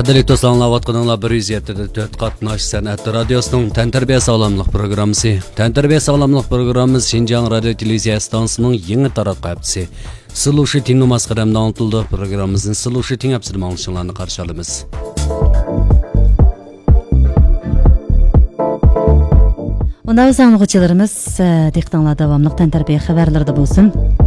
Qadrli dostlarlar, 107.4 qatnaş sənət radiosunun Təntarbiya sağlamlıq proqramısı. Təntarbiya sağlamlıq proqramımız Şinjan Radio Televiziya stansiyasının yeni taraq həbsi. Sıluşu tinnumas qadamda anlatıldı. Proqramımızın sıluşu tin həbsini mağlışınlarını qarşı alımız. Onda öz anlıqçılarımız diqqətinizə davamlıq təntarbiya xəbərlərdə bolsun.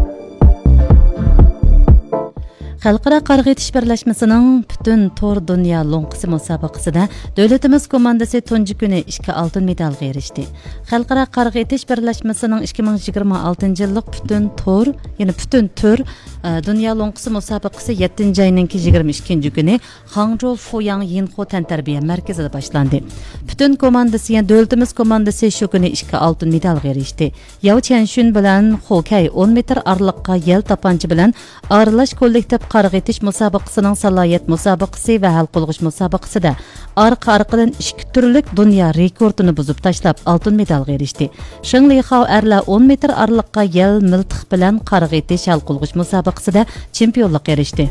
Xalqaro qarg'a etish birlashmasining butun to'r dunyo lo'nqisi musobaqasida davlatimiz komandasi tunji kuni 2 oltin medalga erishdi. Xalqaro qarg'a etish birlashmasining 2026 yillik butun to'r, ya'ni butun tur dunyo lo'nqisi musobaqasi 7-oyning 22 kuni Hangzhou Fuyang Yinhu tantarbiya markazida boshlandi. Butun komandasi, ya'ni davlatimiz komandasi shu kuni 2 oltin medalga erishdi. Yao Chanshun bilan Hokay 10 metr oraliqqa yel tapanchi bilan aralash kollektiv qarg'a etish musobaqasining salohiyat musobaqasi va hal qilg'ish musobaqasida orqa-orqadan 2 turlik dunyo rekordini buzib tashlab oltin medalga erishdi. Shingli Hao erlar 10 metr oraliqqa yel miltiq bilan qarg'a etish hal qilg'ish musobaqasida chempionlik erishdi.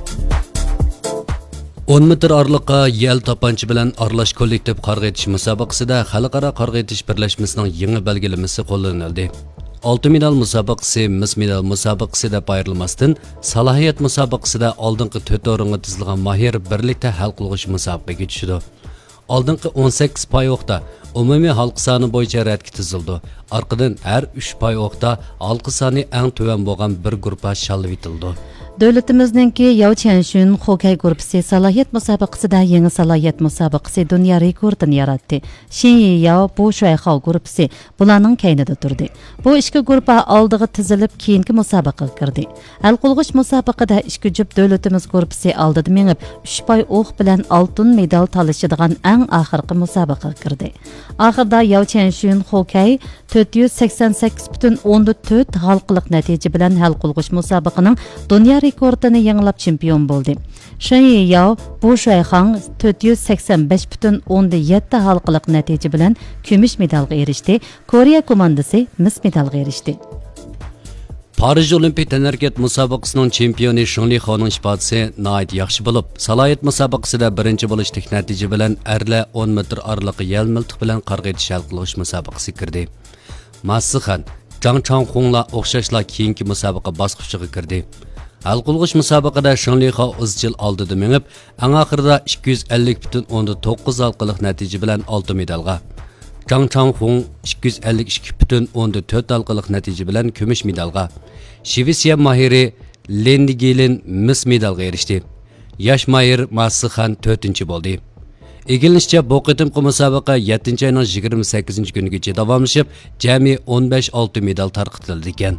10 metr oraliqqa yel tapanchi bilan aralash kollektiv qarg'a etish musobaqasida xalqaro qarg'a etish birlashmasining yangi belgilamasi qo'llanildi. 6 medal musobaqasi, mis medal musobaqasi deb ayrilmasdan, salohiyat musobaqasida oldingi 4 o'ringa tizilgan mahir birlikda hal qilg'ish musobaqaga tushdi. Oldingi 18 payoqda umumiy halq soni bo'yicha radga tizildi. Orqadan har 3 payoqda halq soni eng tuvan bo'lgan bir guruhga shalib etildi. Davlatimizningki Yao Chanshun Hokay guruhi salohiyat musobaqasida yangi salohiyat musobaqasi dunyo rekordini yaratdi. Shinyi Yao Bu Shuayxao guruhi bularning kaynida turdi. Bu ikki guruh oldiga tizilib keyingi musobaqaga kirdi. Hal qilg'ish musobaqada ikki jup davlatimiz guruhi oldida mengib 3 pay o'q bilan oltin medal talashadigan eng oxirgi musobaqaga kirdi. Oxirda Yao Chanshun Hokay 488.4 halqiliq natija bilan hal qilg'ish musobaqaning dunyo rekordini yangilab chempion bo'ldi. Shinyi Yao Bu Shuayxang 485.7 halqiliq natija bilan kumush medalga erishdi. Koreya komandasi mis medalga erishdi. Parij Olimpik tanarkat musobaqasining chempioni Shingli Haoning ishbotisi nihoyat yaxshi bo'lib, salohiyat musobaqasida birinchi bo'lishlik natija bilan erlar 10 metr oraliqqa yel miltiq bilan qarg'a etish hal qilish musobaqasi kirdi. Masixan Zhang Changhongla o'xshashla keyingi musobaqa bosqichiga kirdi. Hal qilg'ish musobaqada Shingli Hao izchil oldida mengib, eng oxirida 250.9 halqiliq natija bilan oltin medalga, Zhang Changhong 252.4 halqiliq natija bilan kumush medalga, Shivisiya mahiri Lin Digilin mis medalga erishdi. Yosh mahir Masixan 4-chi bo'ldi. Egilinishcha bu qitimqi musobaqa 7-oyning 28 kunigacha davomlashib, jami 15 oltin medal tarqatildi ekan.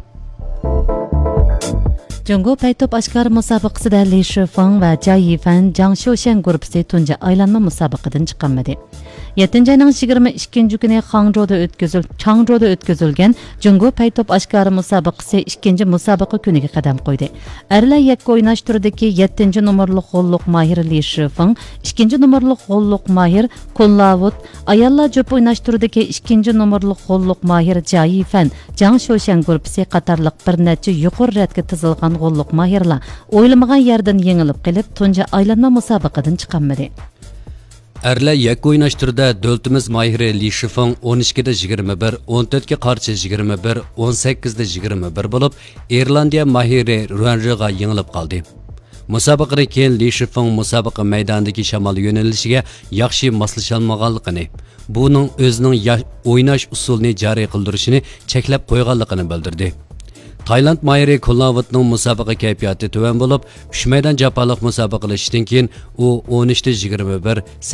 Jungo paytop oshkor musobaqasida Li Shifeng va Jia Yifan Jiang Xiushan guruhi tunji aylanma musobaqadan chiqmadi. 7-oyning 22 kuni Changzhouda o'tkazilgan Jungo paytop oshkor musobaqasi 2-chi musobaqa kuniga qadam qo'ydi. Erlar yakka o'ynash turidagi 7-nomerlik g'olliq mahir Li Shifeng, 2-nomerlik g'olliq mahir Kun Lavut, ayollar jup o'ynash turidagi 2-nomerlik g'olliq mahir Jia Yifan, Jiang Xiushan guruhi qatorliq bir necha yuqori radga tizilgan g'olliq mahirlar o'ylamagan yerdan yengilib qilib tunji aylanma musobaqadan chiqmadi. Erlar yakka o'ynash turida davlatimiz mahiri Li Shifeng 12 da 21, 14 ga qarshi 21, 18 da 21 bo'lib, Irlandiya mahiri Ruanjiga yengilib qoldi. Musobaqadan keyin Li Shifeng musobaqa maydonidagi shamol yo'nalishiga yaxshi moslasholmaganligini, buning o'zining o'ynash usulini joriy qildirishini cheklab qo'yganligini bildirdi. Tayland mahiri Kunlavutning musobaqa kayfiyati tuvan bo'lib, 3 maydon jafoliq musobaqalashishdan keyin u 13 da 21